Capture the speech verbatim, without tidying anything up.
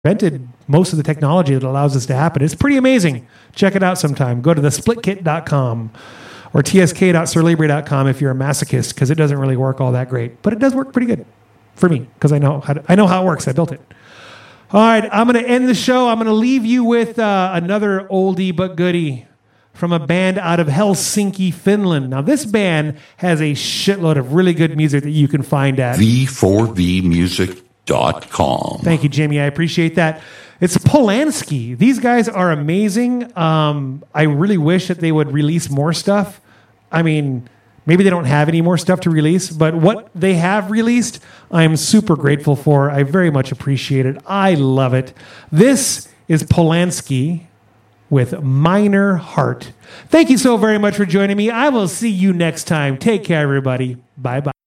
invented most of the technology that allows this to happen. It's pretty amazing. Check it out sometime. Go to the split kit dot com or t s k dot sur libre dot com if you're a masochist, because it doesn't really work all that great. But it does work pretty good for me, because I know how to, I know how it works. I built it. All right, I'm going to end the show. I'm going to leave you with uh, another oldie but goodie from a band out of Helsinki, Finland. Now, this band has a shitload of really good music that you can find at v four v music dot com. Thank you, Jimmy. I appreciate that. It's Polanski. These guys are amazing. Um, I really wish that they would release more stuff. I mean, maybe they don't have any more stuff to release, but what they have released, I'm super grateful for. I very much appreciate it. I love it. This is Polanski with Minor Heart. Thank you so very much for joining me. I will see you next time. Take care, everybody. Bye-bye.